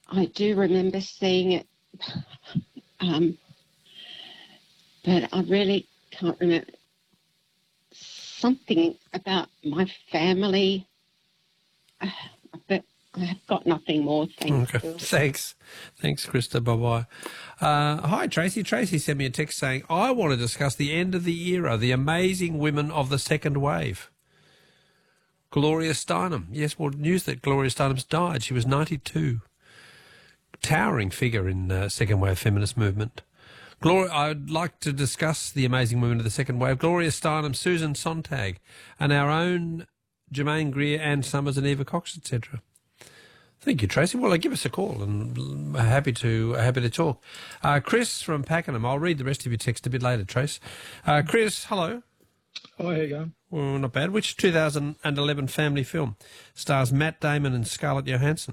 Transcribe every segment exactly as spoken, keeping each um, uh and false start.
I do remember seeing it, um, but I really can't remember. Something about my family, uh, but I've got nothing more. Thanks. Okay. Thanks. Thanks, Krista. Bye-bye. Uh, hi, Tracy. Tracy sent me a text saying, I want to discuss the end of the era, the amazing women of the second wave. Gloria Steinem. Yes, well, news that Gloria Steinem's died. She was ninety-two. Towering figure in the uh, second wave feminist movement. Gloria, I'd like to discuss the amazing women of the second wave. Gloria Steinem, Susan Sontag, and our own Germaine Greer, Anne Summers and Eva Cox, et cetera. Thank you, Tracy. Well, give us a call, and happy to happy to talk. Uh, Chris from Pakenham. I'll read the rest of your text a bit later, Trace. Uh, Chris, hello. Hi, how you going? Well, not bad. Which two thousand eleven family film stars Matt Damon and Scarlett Johansson?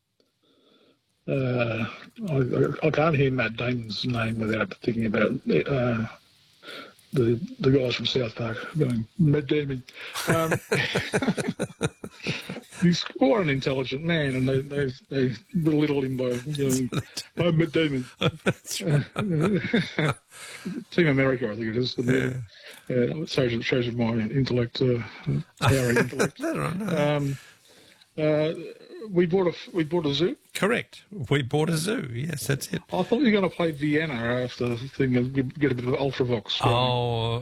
Uh, I, I can't hear Matt Damon's name without thinking about uh, the the guys from South Park going, Matt Damon. Um, he's quite an intelligent man, and they they, they belittle him by going, I'm Matt Damon. That's right. Team America, I think it is. Yeah. Uh, it shows, shows my intellect, uh, our intellect. That's right. No. Um, uh, we bought a we bought a zoo. Correct. We bought a zoo. Yes, that's it. I thought you were going to play Vienna after the thing and get a bit of Ultravox. Oh.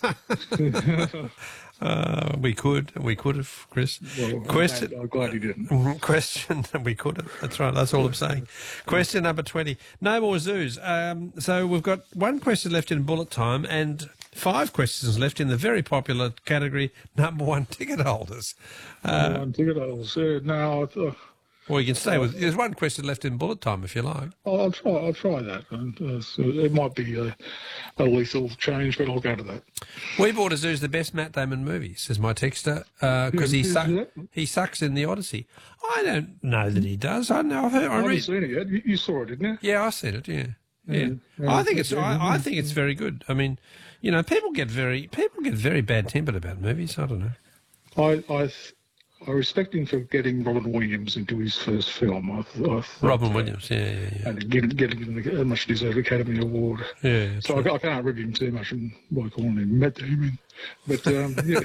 uh, we could. We could have, Chris. Well, Question. I'm glad you didn't. Question. We could have. That's right. That's all I'm saying. Question number twenty. No more zoos. Um, so we've got one question left in bullet time and five questions left in the very popular category, number one ticket holders. Uh, Number one ticket holders. Uh, no, I thought, Or you can stay with. There's one question left in bullet time if you like. I'll, I'll try. I'll try that. And, uh, so it might be a, a lethal change, but I'll go to that. We Bought a Zoo's the best Matt Damon movie, says my texter, because uh, he Who's suck, that? he sucks in the Odyssey. I don't know that he does. I know. I've heard. I I haven't read. seen it yet. You, you saw it, didn't you? Yeah, I seen it. Yeah, yeah. Yeah. I think it's. Yeah. I, I think it's very good. I mean, you know, people get very people get very bad tempered about movies. I don't know. I I, I respect him for getting Robin Williams into his first film. I, th- I thought, Robin uh, Williams. Yeah, yeah, yeah. And getting, getting him a much deserved Academy Award. Yeah. that's So right. I, I can't rib him too much by calling him Matt Damon. But, um, yeah.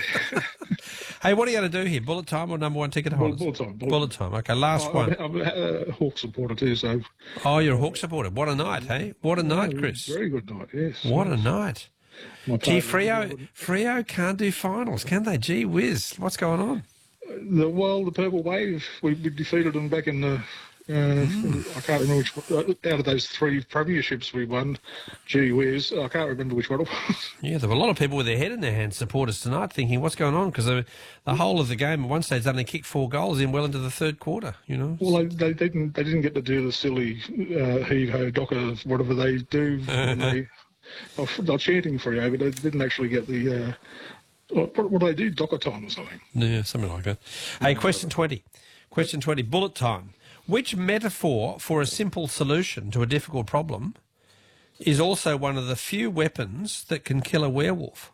Hey, what are you going to do here? Bullet time or number one ticket Bullet- holders? bullet time, bullet- Bullet time. Okay, last I- one. I'm, I'm a Hawk supporter too, so... Oh, you're a Hawk supporter. What a night, hey? What a night, Yeah, Chris. Very good night, yes. What a yes. night. My Gee, partner- Freo, Freo can't do finals, can they? Gee whiz, what's going on? The, well, the Purple Wave, we, we defeated them back in the... Uh, Mm. I can't remember which one. Out of those three premierships we won, gee whiz, I can't remember which one it was. Yeah, there were a lot of people with their head in their hands support us tonight thinking, what's going on? Because the, the whole of the game at one stage they only kicked four goals in well into the third quarter, you know? Well, they, they didn't. They didn't get to do the silly uh, heave ho docker, whatever they do. when they, they're chanting for you, but they didn't actually get the. Uh, what, what do they do? Docker time or something? Yeah, something like that. Hey, question twenty. Question twenty, bullet time. Which metaphor for a simple solution to a difficult problem is also one of the few weapons that can kill a werewolf?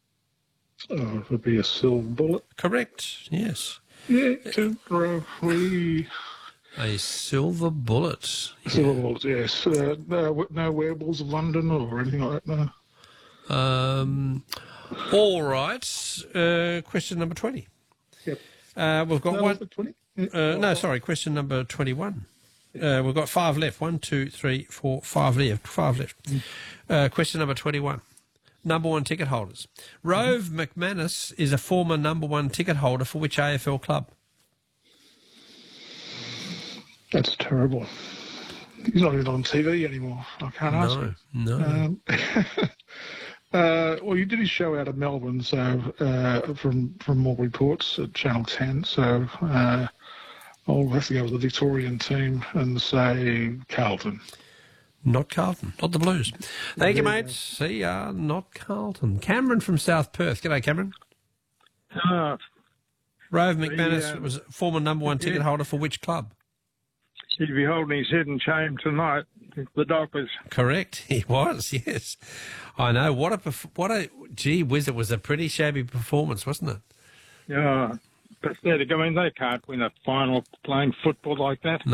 Oh, it would be a silver bullet. Correct, yes. Yeah, two, three. A silver bullet. Silver bullets, yes. Uh, no, no werewolves of London or anything like that, no. Um, all right. Uh, question number twenty. Yep. Uh, we've got No, one. twenty? Uh, no, sorry. Question number twenty-one. Uh, we've got five left. One, two, three, four, five left. Five left. Uh, question number twenty-one. Number one ticket holders. Rove McManus is a former number one ticket holder for which A F L club? That's terrible. He's not even on T V anymore. I can't ask him. No, no. Um, uh, well, you did his show out of Melbourne, so uh, from from all reports at Channel ten. So uh, I'll have to go with the Victorian team and say Carlton. Not Carlton. Not the Blues. Thank you, mate. See ya. Not Carlton. Cameron from South Perth. G'day, Cameron. Uh, Rove McManus uh, was a former number one ticket holder for which club? he'd be holding his head in shame tonight. The Dockers. Correct. He was, yes. I know. What a, perf- what a, gee whiz, it was a pretty shabby performance, wasn't it? Yeah. Pathetic. I mean, they can't win a final playing football like that.